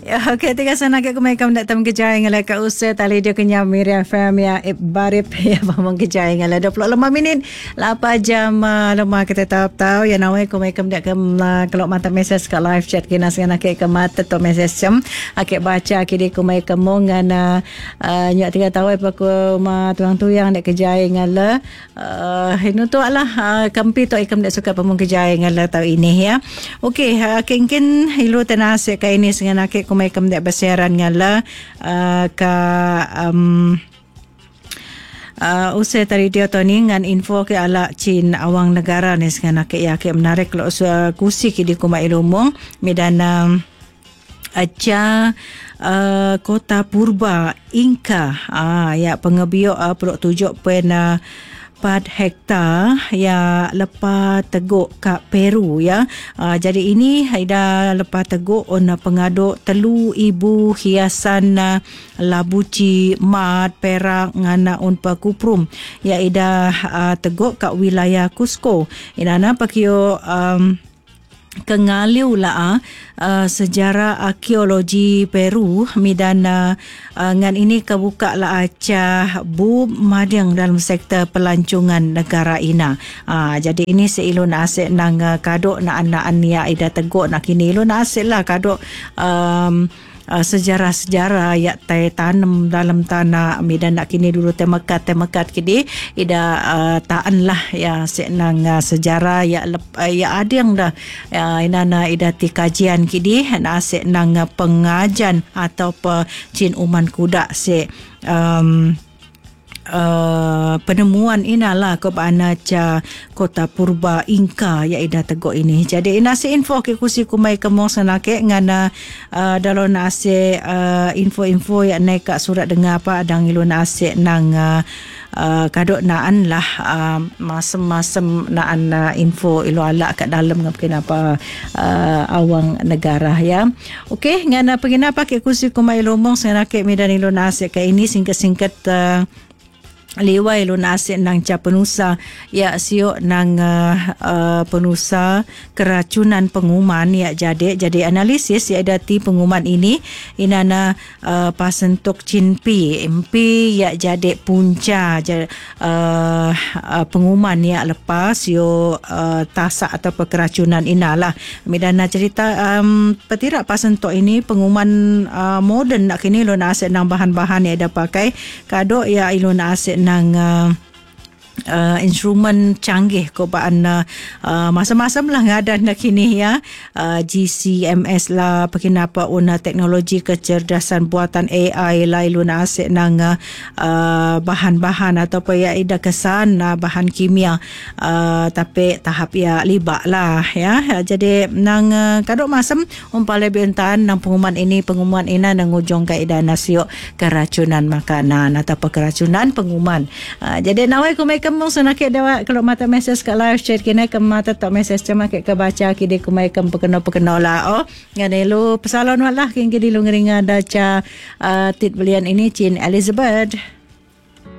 Okay, tiga sana ke kumai kam datang kejaya ngala ka usai tali dia kenya Miriam Fam ya barip ya pamang kejaya ngala 25 minit 8 jam lemah kita tahu ya nawai kumai kam dak kalau mata message ka live chat kena sana ke mata to message jam ake baca kidi kumai kamu ngana nyak tiga tahu apa ku ma tuang tuyang dak kejaya ngala hinu tu lah kampi to ikam dak suka pamang kejaya ngala tahu ini ya. Okay, kengken hilu tenase ka ini dengan ake kumai kam dak bersiaran ngala ka usai tadi dia Tony ngan info ke ala Chin awang negara ni dengan ake ya ke menarik lo kusi kidi kumai lumong medan aja kota Purba Inka ya pengebio produk 7.4 hektar ya lepas teguk kat Peru ya. Jadi ini ida lepas teguk on pengaduk telu ibu hiasan labuci mat perak ngana on pakuprum ya ida teguk kat wilayah Cusco. Inana pakio kengaliu lah sejarah arkeologi Peru midan ngan ini kebuka lah acah bu madang dalam sektor pelancongan negara ina. Jadi ini seilun asyik nang kadok nak anak ya ida teguk nak kini ilun asyik lah kadok sejarah-sejarah ya tanam dalam tanah medan nak kini dulu temekat kini ida taan lah ya senang sejarah ya ada yang dah inana ida ti kajian kini nak senang pengajan atau cin uman kuda penemuan inalah ke bana ca kota Purba Inka ya ida teguk ini. Jadi nasi info ke kusi kumai kemong sanake ngana dalam nasi info ya naik kat surat dengar apa adang ilu nasi nang kadok naan lah masem-masem naan info ilu ala kat dalam ngapain apa awang negara ya. Okey ngana pengina apa ke kusi kumai lomong sanake medan ilu nasi ke ini singkat-singkat liwai lu nasi nang ca penusa ya siok nang penusa keracunan penguman ya jadi analisis ya dati penguman ini inana pasentuk cinpi MP ya jadi punca penguman ya lepas yo tasak atau keracunan inalah midana cerita petirak pasentuk ini penguman moden nak kini lu nasi nang bahan-bahan ya ada pakai kadok ya ilu nasi nang instrumen canggih ko baan masa-masa lah ngadan nak kini ya GCMS lah pekinapa una teknologi kecerdasan buatan AI lah ilun asyik nang bahan-bahan atau apa ya ida kesan bahan kimia tapi tahap ya libak lah ya. Jadi nang kadok masam umpale bentan nang pengumuman ina nang ujung kaedah nasio keracunan makanan atau keracunan pengumuman. Jadi nawai kumai kamu senakit dewa kalau mata message kat live chat kena ke mata tak message cuma ke baca kide kumai kam pekena lah ngane lu pesalon walah king kide lu ngeringa daca tit belian ini Chin Elizabeth.